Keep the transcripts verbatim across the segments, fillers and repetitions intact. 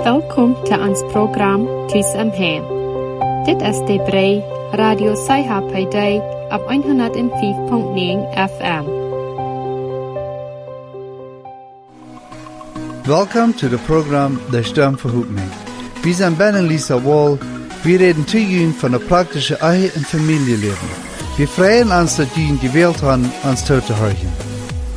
Welkom til ons program Tus om Hem. Dit is de Brei Radio Saiha bij dig op honderd vijf komma negen F M. Welcome to the program De Stem Verhoopning. Wir sind Ben und Lisa Wall. Wir reden zu Ihnen von der praktischen Ehe- und Familienleben. Wir freuen uns, dass Sie gewählt haben, uns zuzuhören.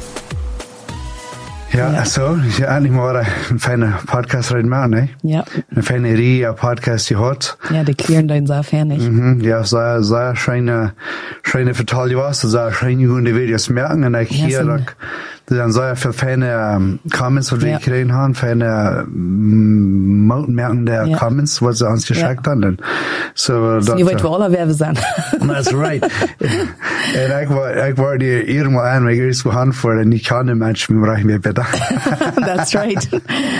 Ja, ja, so, ich habe endlich mal einen feinen Podcast reden machen, ne? Ja. Eine feine Reihe Podcast gehört. Ja, die klären deinen sehr fertig. Mhm, ja, sehr, sehr schöne, schöne verteilt was, sehr schöne gute Videos merken, und ich hier, da, da sehr viele feine um, Comments, was wir ja. gekriegt haben, feine, um, merken der ja. Comments, was sie uns geschickt ja. haben. So, das, je weet wel alle wer we zijn. That's right. En ik wou, ik wou die helemaal aan, maar ik is gehandeld voor, en ik kan de mensen meer meer beter. That's right.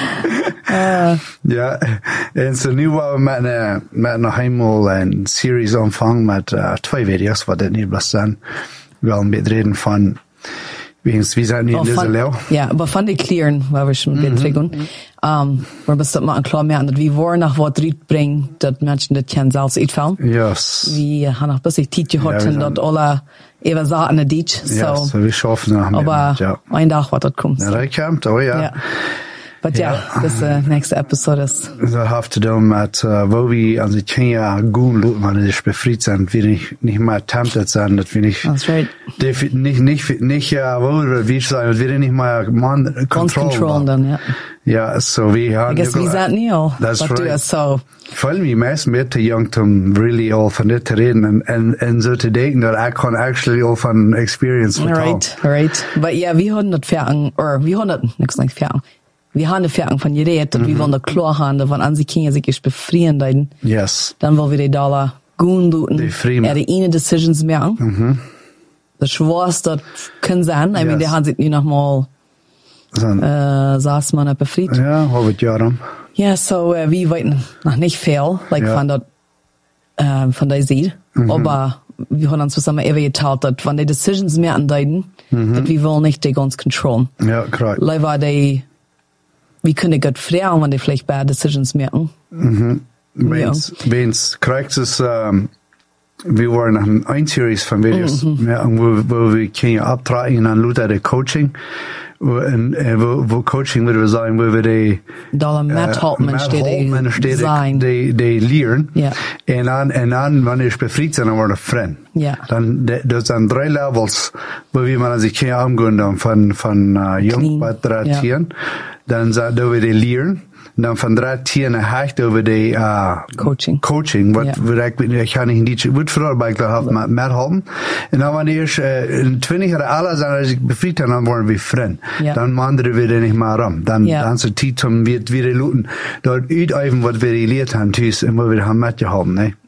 uh. Ja, en so nu waren we met een, met nog eenmaal een series aanvangen met uh, twee video's, wat dit niet was zijn. Wel een beetje reden van, wie zijn nu in deze leeuw. Ja, maar van die kleren, waar we schon mm-hmm. dit doen. Um, maar best maar een klaar merken, dat we voor nog wat eruit brengen, dat mensen dit kan zelfs uitvallen. Yes. We hebben nog best een tijdje gehad, en dat alle even zaten in dit. Ja, so, so we schaffen nog meer. Aber ja. een dag wat dat komt. Ja, dat komt, oh ja. Ja. But yeah, yeah. this uh, next episode is. Dat heeft te doen met uh, wo we als ik geen jaar goed doen, maar niet befriedigd zijn, wir nicht nicht mal tempted zijn, dat wir nicht. That's right. Nicht nicht nicht nicht ja wo wir sein, dat wir nicht mal man control dann, ja. Ja, so we have. I guess we that Neil. That's but right. So. Voll me meest meer te jong om really al van dit te reden en en en zo te denken dat ik kan actually al van experience vertellen. Right, right. But yeah, we hadden het verang, or we hadden het niks like verang. Wir haben eine Ferien von geredet, dass wir wollen da klar haben, dass wenn an sie Kinder sich befrieren dann, yes. dann wollen wir die Dollar gut tun, er die eine Decisions machen. Mhm. Das Schwarze, das können sein, I mean, die haben sich nie noch mal, äh, saß man befriedigt. Ja, halbes Jahr rum. Ja, so, äh, wir wollten noch nicht viel, like, ja. von dort, äh, von der Seite, mhm. aber wir haben uns zusammen eben geteilt, dass wenn die Decisions mehr andeuten, mhm. dass wir wollen nicht die ganz kontrollen. Ja, korrekt. Leider die, wie können Gott fragen, wenn die vielleicht bad decisions merken? Mhm. Wenn's, ja. wenn's korrekt ist, um, wir waren nach ein Series von Videos, mhm. ja, wo, wo wir können abtragen an Luther der Coaching, wo, in, wo, wo Coaching würde wir sagen, wo wir die, Dollar Matt Holtman steht sein. Die, die lehren. Ja. Und dann, und dann, wenn ich befriedigt bin, dann war ich Freund. Ja. Dann, das sind drei Levels, wo wir man sich hier angehen, von, von, uh, jung bei drei ja. Tieren. Dan zouden we die leren. Dan van drie tieren hecht over de uh, coaching. Coaching. Wat ja. ik, ik ga niet niet goed vertellen, maar ik dat had met met helpen. En dan wanneer eerst uh, in twintig jaar alle zijn als ik bevriend en dan worden we vriend. Ja. Dan manderen we er niet meer om. Dan ja. dan is het tijd om weer weer looten. Dat uiteven wat we geleerd hebben thuis en wat we hebben met je hebben, nee.